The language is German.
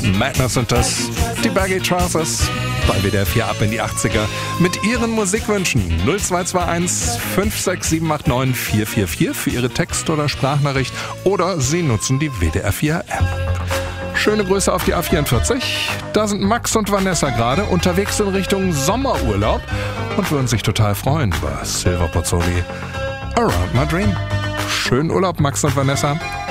Madness sind das, die Baggy Trousers, bei WDR 4 ab in die 80er mit ihren Musikwünschen 0221 56789 444 für ihre Text- oder Sprachnachricht oder Sie nutzen die WDR 4 App. Schöne Grüße auf die A44. Da sind Max und Vanessa gerade unterwegs in Richtung Sommerurlaub und würden sich total freuen über Silver Pozzoli Around My Dream. Schönen Urlaub, Max und Vanessa.